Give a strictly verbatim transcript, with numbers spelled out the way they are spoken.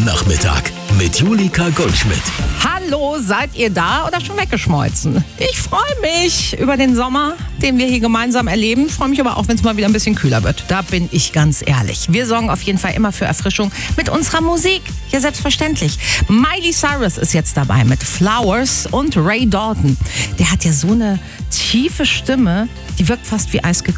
Nachmittag mit Julika Goldschmidt. Hallo, seid ihr da oder schon weggeschmolzen? Ich freue mich über den Sommer, den wir hier gemeinsam erleben. Ich freue mich aber auch, wenn es mal wieder ein bisschen kühler wird. Da bin ich ganz ehrlich. Wir sorgen auf jeden Fall immer für Erfrischung mit unserer Musik. Ja, selbstverständlich. Miley Cyrus ist jetzt dabei mit Flowers und Ray Dalton. Der hat ja so eine tiefe Stimme, die wirkt fast wie Eis